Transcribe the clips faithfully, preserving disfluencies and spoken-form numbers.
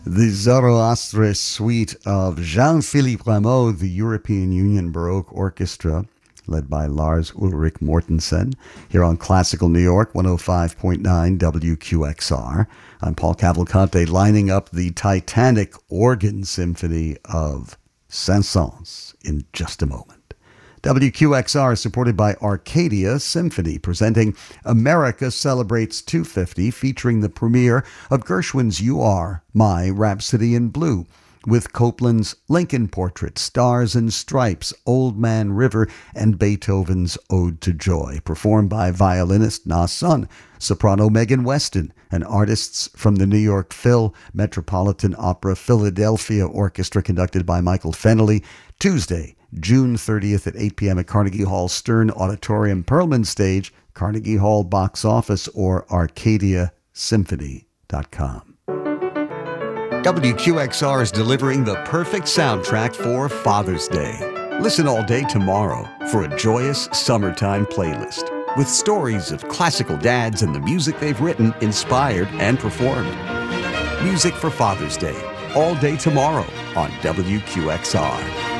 The Zoroastre Suite of Jean-Philippe Rameau, the European Union Baroque Orchestra, led by Lars Ulrich Mortensen, here on Classical New York, one oh five point nine W Q X R. I'm Paul Cavalcante, lining up the Titanic Organ Symphony of Saint-Saëns in just a moment. W Q X R is supported by Arcadia Symphony, presenting America Celebrates two fifty, featuring the premiere of Gershwin's You Are My Rhapsody in Blue, with Copland's Lincoln Portrait, Stars and Stripes, Old Man River, and Beethoven's Ode to Joy, performed by violinist Na Sun, soprano Megan Weston, and artists from the New York Phil, Metropolitan Opera Philadelphia Orchestra, conducted by Michael Fennelly, Tuesday, June thirtieth at eight p.m. at Carnegie Hall Stern Auditorium, Perlman Stage, Carnegie Hall box office, or arcadia symphony dot com. W Q X R is delivering the perfect soundtrack for Father's Day. Listen all day tomorrow for a joyous summertime playlist with stories of classical dads and the music they've written, inspired, and performed. Music for Father's Day, all day tomorrow on W Q X R.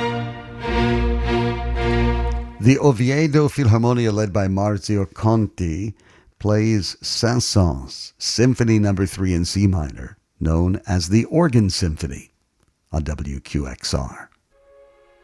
The Oviedo Philharmonia, led by Marzio Conti, plays Saint-Saëns, Symphony Number three in C minor, known as the Organ Symphony, on W Q X R.